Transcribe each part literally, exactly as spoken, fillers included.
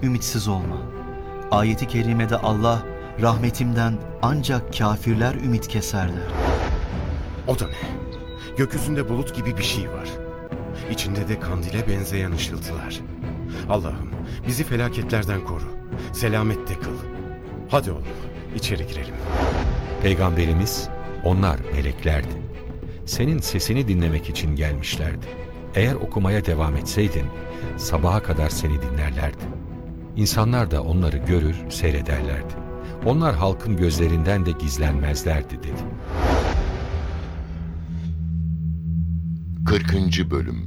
ümitsiz olma. Ayeti kerimede Allah, rahmetimden ancak kafirler ümit keserler. O da ne? Gökyüzünde bulut gibi bir şey var. İçinde de kandile benzeyen ışıltılar. Allah'ım bizi felaketlerden koru. Selamette kıl. Hadi oğlum içeri girelim. Peygamberimiz, onlar meleklerdi. Senin sesini dinlemek için gelmişlerdi. Eğer okumaya devam etseydin, sabaha kadar seni dinlerlerdi. İnsanlar da onları görür, seyrederlerdi. Onlar halkın gözlerinden de gizlenmezlerdi dedi. kırkıncı. Bölüm.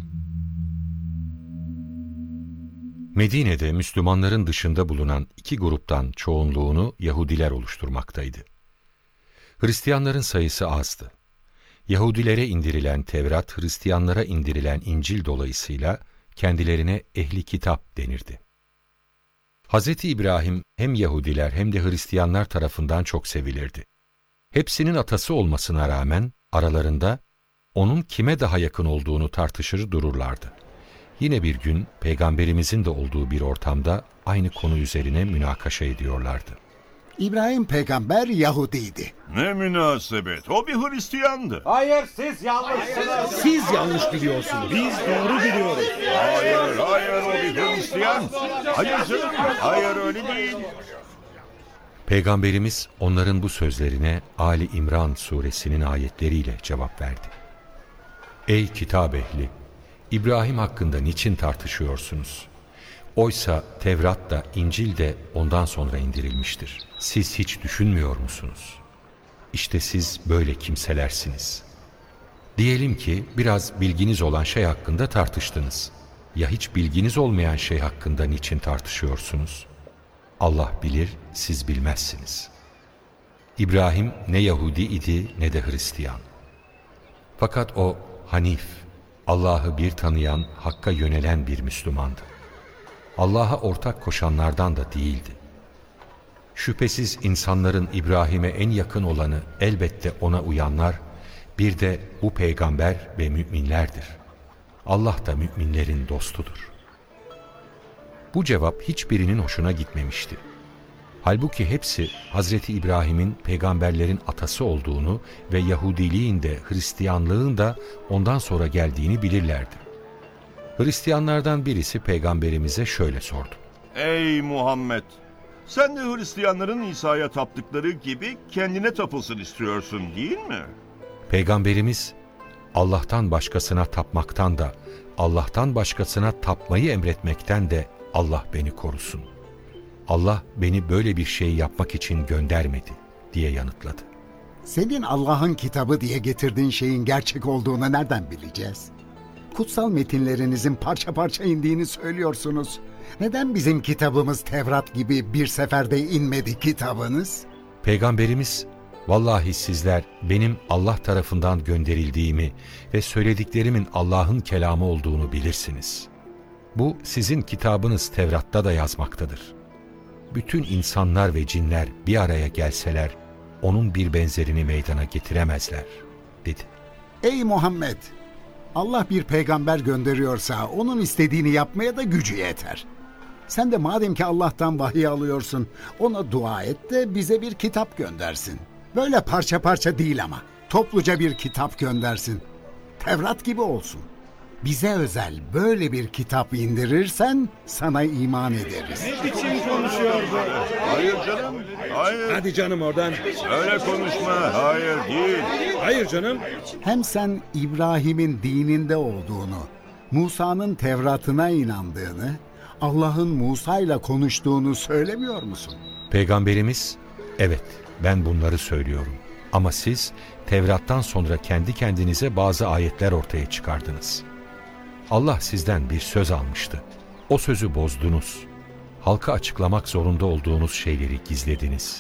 Medine'de Müslümanların dışında bulunan iki gruptan çoğunluğunu Yahudiler oluşturmaktaydı. Hristiyanların sayısı azdı. Yahudilere indirilen Tevrat, Hristiyanlara indirilen İncil dolayısıyla kendilerine ehli kitap denirdi. Hazreti İbrahim hem Yahudiler hem de Hristiyanlar tarafından çok sevilirdi. Hepsinin atası olmasına rağmen aralarında onun kime daha yakın olduğunu tartışır dururlardı. Yine bir gün Peygamberimizin de olduğu bir ortamda aynı konu üzerine münakaşa ediyorlardı. İbrahim peygamber Yahudiydi. Ne münasebet, o bir Hristiyandı. Hayır, siz yanlışsınız. Siz yanlış biliyorsunuz. Biz doğru biliyoruz. Hayır, hayır o bir Hristiyan. Hayır canım, hayır öyle değil. Peygamberimiz onların bu sözlerine Ali İmran suresinin ayetleriyle cevap verdi. Ey kitap ehli! İbrahim hakkında niçin tartışıyorsunuz? Oysa Tevrat da İncil de ondan sonra indirilmiştir. Siz hiç düşünmüyor musunuz? İşte siz böyle kimselersiniz. Diyelim ki biraz bilginiz olan şey hakkında tartıştınız. Ya hiç bilginiz olmayan şey hakkında niçin tartışıyorsunuz? Allah bilir, siz bilmezsiniz. İbrahim ne Yahudi idi ne de Hristiyan. Fakat o Hanif, Allah'ı bir tanıyan, Hakk'a yönelen bir Müslümandı. Allah'a ortak koşanlardan da değildi. Şüphesiz insanların İbrahim'e en yakın olanı elbette ona uyanlar, bir de bu peygamber ve müminlerdir. Allah da müminlerin dostudur. Bu cevap hiçbirinin hoşuna gitmemişti. Halbuki hepsi Hazreti İbrahim'in peygamberlerin atası olduğunu ve Yahudiliğin de Hristiyanlığın da ondan sonra geldiğini bilirlerdi. Hristiyanlardan birisi peygamberimize şöyle sordu. Ey Muhammed! Sen de Hristiyanların İsa'ya taptıkları gibi kendine tapılsın istiyorsun değil mi? Peygamberimiz, Allah'tan başkasına tapmaktan da, Allah'tan başkasına tapmayı emretmekten de Allah beni korusun. Allah beni böyle bir şey yapmak için göndermedi diye yanıtladı. Senin Allah'ın kitabı diye getirdiğin şeyin gerçek olduğunu nereden bileceğiz? Kutsal metinlerinizin parça parça indiğini söylüyorsunuz. Neden bizim kitabımız Tevrat gibi bir seferde inmedi kitabınız? Peygamberimiz, vallahi sizler benim Allah tarafından gönderildiğimi ve söylediklerimin Allah'ın kelamı olduğunu bilirsiniz. Bu sizin kitabınız Tevrat'ta da yazmaktadır. Bütün insanlar ve cinler bir araya gelseler, onun bir benzerini meydana getiremezler, dedi. Ey Muhammed! Allah bir peygamber gönderiyorsa onun istediğini yapmaya da gücü yeter. Sen de madem ki Allah'tan vahiy alıyorsun, ona dua et de bize bir kitap göndersin. Böyle parça parça değil ama, topluca bir kitap göndersin. Tevrat gibi olsun. Bize özel böyle bir kitap indirirsen sana iman ederiz. Ne biçim konuşuyor bu? Hayır canım, hayır. Hadi canım oradan. Öyle konuşma, hayır değil. Hayır canım. Hem sen İbrahim'in dininde olduğunu, Musa'nın Tevrat'ına inandığını, Allah'ın Musa'yla konuştuğunu söylemiyor musun? Peygamberimiz, evet ben bunları söylüyorum. Ama siz Tevrat'tan sonra kendi kendinize bazı ayetler ortaya çıkardınız. Allah sizden bir söz almıştı. O sözü bozdunuz. Halka açıklamak zorunda olduğunuz şeyleri gizlediniz.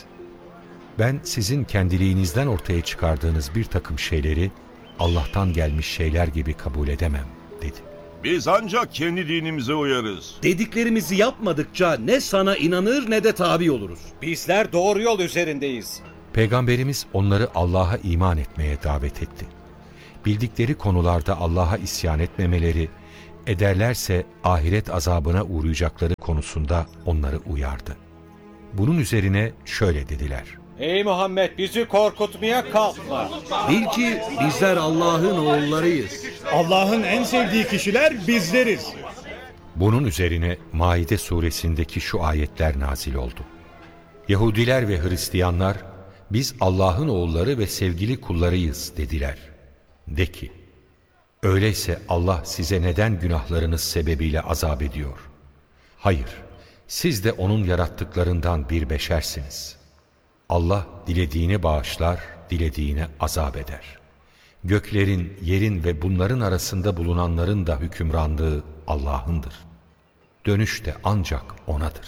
Ben sizin kendiliğinizden ortaya çıkardığınız bir takım şeyleri Allah'tan gelmiş şeyler gibi kabul edemem, dedi. Biz ancak kendi dinimize uyarız. Dediklerimizi yapmadıkça ne sana inanır ne de tabi oluruz. Bizler doğru yol üzerindeyiz. Peygamberimiz onları Allah'a iman etmeye davet etti. Bildikleri konularda Allah'a isyan etmemeleri, ederlerse ahiret azabına uğrayacakları konusunda onları uyardı. Bunun üzerine şöyle dediler: Ey Muhammed, bizi korkutmaya kalkma. Bil ki bizler Allah'ın oğullarıyız. Allah'ın en sevdiği kişiler bizleriz. Bunun üzerine Maide suresindeki şu ayetler nazil oldu. Yahudiler ve Hristiyanlar, biz Allah'ın oğulları ve sevgili kullarıyız dediler. De ki, öyleyse Allah size neden günahlarınız sebebiyle azap ediyor? Hayır, siz de onun yarattıklarından bir beşersiniz. Allah dilediğini bağışlar, dilediğine azap eder. Göklerin, yerin ve bunların arasında bulunanların da hükümranlığı Allah'ındır. Dönüş de ancak O'nadır.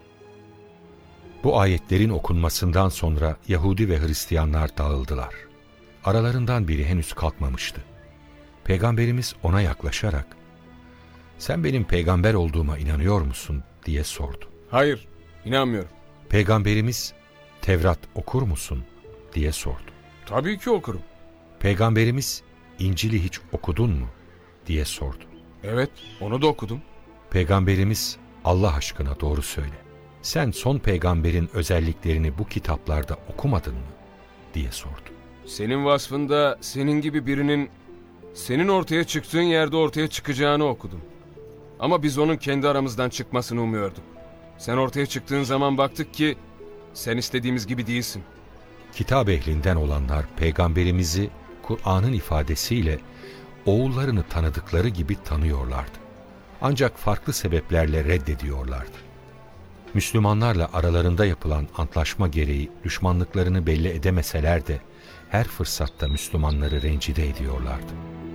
Bu ayetlerin okunmasından sonra Yahudi ve Hristiyanlar dağıldılar. Aralarından biri henüz kalkmamıştı. Peygamberimiz ona yaklaşarak, "Sen benim peygamber olduğuma inanıyor musun?" diye sordu. Hayır, inanmıyorum. Peygamberimiz, "Tevrat okur musun?" diye sordu. Tabii ki okurum. Peygamberimiz, "İncil'i hiç okudun mu?" diye sordu. Evet, onu da okudum. Peygamberimiz, "Allah aşkına doğru söyle. Sen son peygamberin özelliklerini bu kitaplarda okumadın mı?" diye sordu. Senin vasfında senin gibi birinin senin ortaya çıktığın yerde ortaya çıkacağını okudum. Ama biz onun kendi aramızdan çıkmasını umuyorduk. Sen ortaya çıktığın zaman baktık ki sen istediğimiz gibi değilsin. Kitap ehlinden olanlar peygamberimizi Kur'an'ın ifadesiyle oğullarını tanıdıkları gibi tanıyorlardı. Ancak farklı sebeplerle reddediyorlardı. Müslümanlarla aralarında yapılan antlaşma gereği düşmanlıklarını belli edemeseler de her fırsatta Müslümanları rencide ediyorlardı.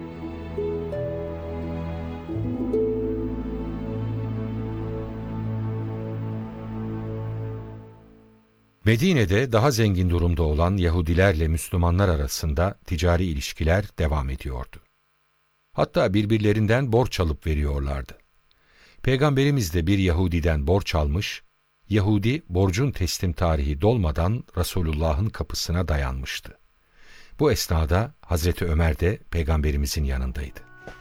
Medine'de daha zengin durumda olan Yahudilerle Müslümanlar arasında ticari ilişkiler devam ediyordu. Hatta birbirlerinden borç alıp veriyorlardı. Peygamberimiz de bir Yahudiden borç almış, Yahudi borcun teslim tarihi dolmadan Resulullah'ın kapısına dayanmıştı. Bu esnada Hazreti Ömer de Peygamberimizin yanındaydı.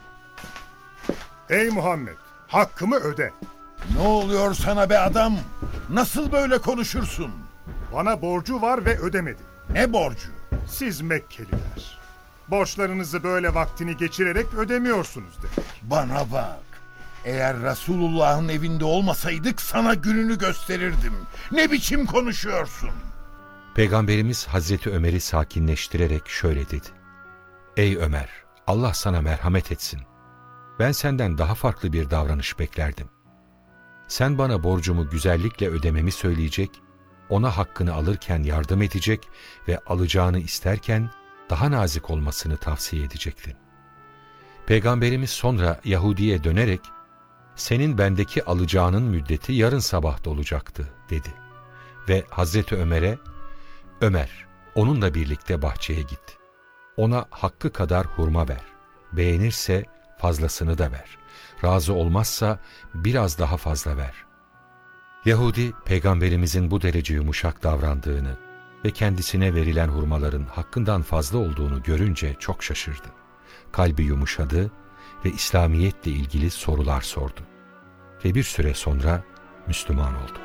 Ey Muhammed, hakkımı öde. Ne oluyor sana be adam? Nasıl böyle konuşursun? Bana borcu var ve ödemedi. Ne borcu? Siz Mekkeliler. Borçlarınızı böyle vaktini geçirerek ödemiyorsunuz demek. Bana bak. Eğer Resulullah'ın evinde olmasaydık sana gününü gösterirdim. Ne biçim konuşuyorsun? Peygamberimiz Hazreti Ömer'i sakinleştirerek şöyle dedi: "Ey Ömer, Allah sana merhamet etsin. Ben senden daha farklı bir davranış beklerdim. Sen bana borcumu güzellikle ödememi söyleyecek, ona hakkını alırken yardım edecek ve alacağını isterken daha nazik olmasını tavsiye edecektin." Peygamberimiz sonra Yahudi'ye dönerek, "Senin bendeki alacağının müddeti yarın sabah dolacaktı," dedi. Ve Hazreti Ömer'e, "Ömer, onunla birlikte bahçeye git. Ona hakkı kadar hurma ver. Beğenirse fazlasını da ver. Razı olmazsa biraz daha fazla ver." Yahudi, Peygamberimizin bu derece yumuşak davrandığını ve kendisine verilen hurmaların hakkından fazla olduğunu görünce çok şaşırdı. Kalbi yumuşadı ve İslamiyetle ilgili sorular sordu. Ve bir süre sonra Müslüman oldu.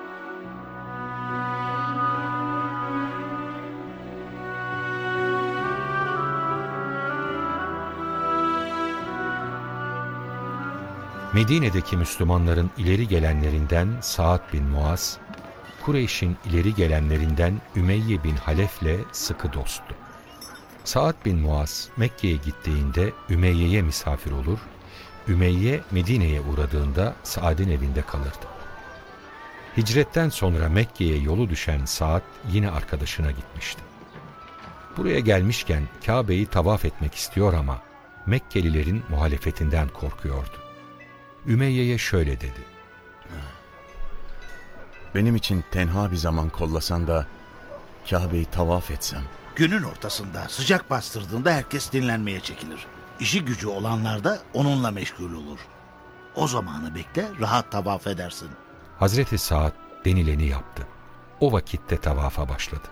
Medine'deki Müslümanların ileri gelenlerinden Sa'd bin Muaz, Kureyş'in ileri gelenlerinden Ümeyye bin Halef'le sıkı dosttu. Sa'd bin Muaz Mekke'ye gittiğinde Ümeyye'ye misafir olur, Ümeyye Medine'ye uğradığında Sa'd'in evinde kalırdı. Hicretten sonra Mekke'ye yolu düşen Sa'd yine arkadaşına gitmişti. Buraya gelmişken Kabe'yi tavaf etmek istiyor ama Mekkelilerin muhalefetinden korkuyordu. Ümeyye'ye şöyle dedi: "Benim için tenha bir zaman kollasan da Kabe'yi tavaf etsem." Günün ortasında sıcak bastırdığında herkes dinlenmeye çekilir. İşi gücü olanlar da onunla meşgul olur. O zamanı bekle, rahat tavaf edersin. Hazreti Sa'd denileni yaptı. O vakitte tavafa başladı.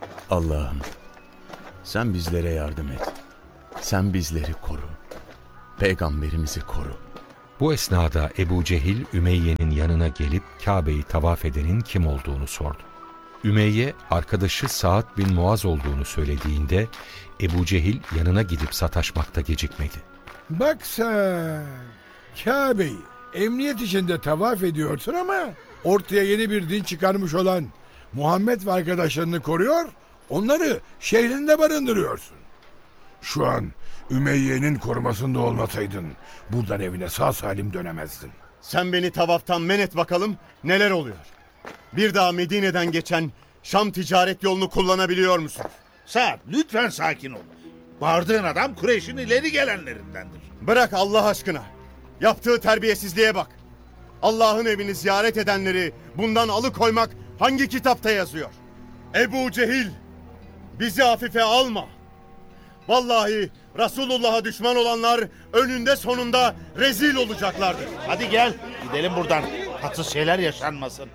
"Allah'ım, sen bizlere yardım et. Sen bizleri koru. peygamberimizi koru. Bu esnada Ebu Cehil, Ümeyye'nin yanına gelip Kabe'yi tavaf edenin kim olduğunu sordu. Ümeyye, arkadaşı Sa'd bin Muaz olduğunu söylediğinde Ebu Cehil yanına gidip sataşmakta gecikmedi. Bak sen, Kabe'yi emniyet içinde tavaf ediyorsun ama ortaya yeni bir din çıkarmış olan Muhammed ve arkadaşlarını koruyor, onları şehrinde barındırıyorsun. Şu an Ümeyye'nin korumasında olmasaydın buradan evine sağ salim dönemezdin. Sen beni tavaftan men et bakalım, neler oluyor? Bir daha Medine'den geçen Şam ticaret yolunu kullanabiliyor musun? Sa'd, lütfen sakin ol. Bağırdığın adam Kureyş'in ileri gelenlerindendir. Bırak Allah aşkına. Yaptığı terbiyesizliğe bak. Allah'ın evini ziyaret edenleri bundan alıkoymak hangi kitapta yazıyor? Ebu Cehil, bizi hafife alma. Vallahi Resulullah'a düşman olanlar önünde sonunda rezil olacaklardır. Hadi gel, gidelim buradan. Tatsız şeyler yaşanmasın.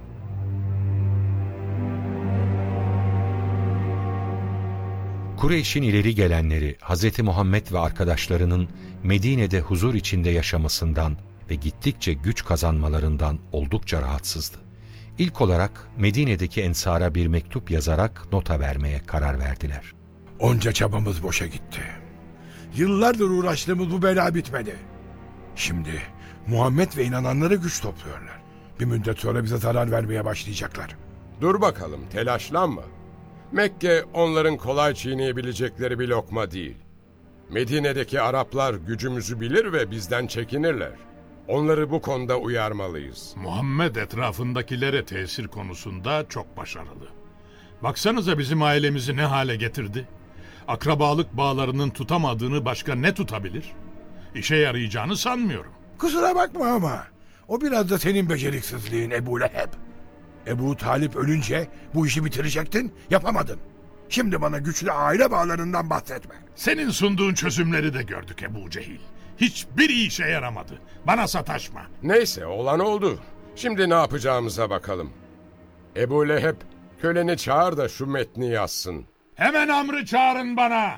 Kureyş'in ileri gelenleri Hz. Muhammed ve arkadaşlarının Medine'de huzur içinde yaşamasından ve gittikçe güç kazanmalarından oldukça rahatsızdı. İlk olarak Medine'deki ensara bir mektup yazarak nota vermeye karar verdiler. Onca çabamız boşa gitti. Yıllardır uğraştığımız bu bela bitmedi. Şimdi Muhammed ve inananları güç topluyorlar. Bir müddet sonra bize zarar vermeye başlayacaklar. Dur bakalım, telaşlanma. Mekke onların kolay çiğneyebilecekleri bir lokma değil. Medine'deki Araplar gücümüzü bilir ve bizden çekinirler. Onları bu konuda uyarmalıyız. Muhammed etrafındakilere tesir konusunda çok başarılı. Baksanıza bizim ailemizi ne hale getirdi. Akrabalık bağlarının tutamadığını başka ne tutabilir? İşe yarayacağını sanmıyorum. Kusura bakma ama o biraz da senin beceriksizliğin Ebu Leheb. Ebu Talip ölünce bu işi bitirecektin, yapamadın. Şimdi bana güçlü aile bağlarından bahsetme. Senin sunduğun çözümleri de gördük Ebu Cehil. Hiçbir işe yaramadı. Bana sataşma. Neyse, olan oldu. Şimdi ne yapacağımıza bakalım. Ebu Leheb, köleni çağır da şu metni yazsın. Hemen Amr'ı çağırın bana.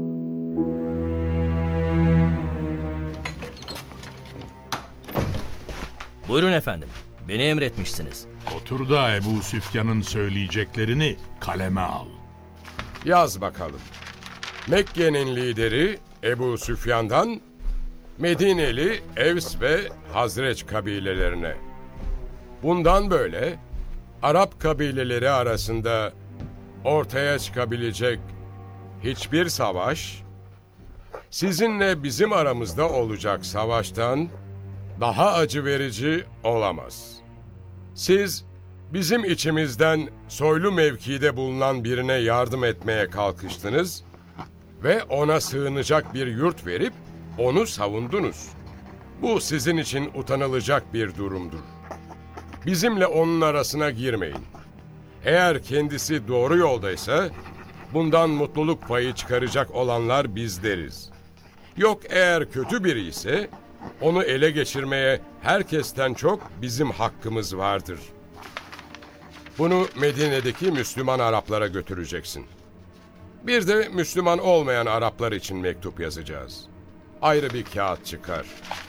Buyurun efendim. Beni emretmişsiniz. Otur da Ebu Süfyan'ın söyleyeceklerini kaleme al. Yaz bakalım. Mekke'nin lideri Ebu Süfyan'dan Medineli Evs ve Hazreç kabilelerine. Bundan böyle Arap kabileleri arasında ortaya çıkabilecek hiçbir savaş, sizinle bizim aramızda olacak savaştan daha acı verici olamaz. Siz bizim içimizden soylu mevkide bulunan birine yardım etmeye kalkıştınız ve ona sığınacak bir yurt verip onu savundunuz. Bu sizin için utanılacak bir durumdur. Bizimle onun arasına girmeyin. Eğer kendisi doğru yoldaysa bundan mutluluk payı çıkaracak olanlar bizleriz. Yok eğer kötü biri ise onu ele geçirmeye herkesten çok bizim hakkımız vardır. Bunu Medine'deki Müslüman Araplara götüreceksin. Bir de Müslüman olmayan Araplar için mektup yazacağız. Ayrı bir kağıt çıkar.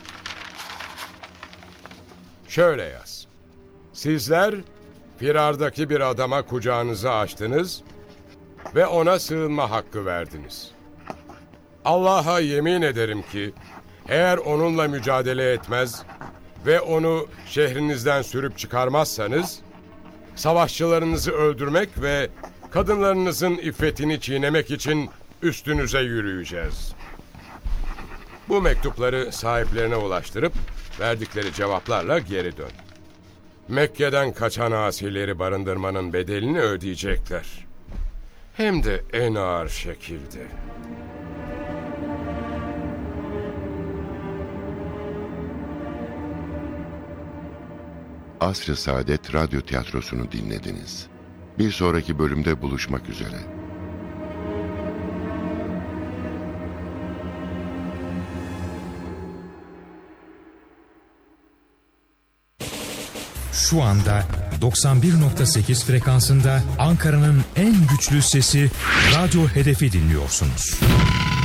Şöyle yaz. Sizler firardaki bir adama kucağınızı açtınız ve ona sığınma hakkı verdiniz. Allah'a yemin ederim ki eğer onunla mücadele etmez ve onu şehrinizden sürüp çıkarmazsanız, savaşçılarınızı öldürmek ve kadınlarınızın iffetini çiğnemek için üstünüze yürüyeceğiz. Bu mektupları sahiplerine ulaştırıp verdikleri cevaplarla geri dön. Mekke'den kaçan asileri barındırmanın bedelini ödeyecekler. Hem de en ağır şekilde. Asr-ı Saadet Radyo Tiyatrosu'nu dinlediniz. Bir sonraki bölümde buluşmak üzere. Şu anda doksan bir nokta sekiz frekansında Ankara'nın en güçlü sesi Radyo Hedef'i dinliyorsunuz.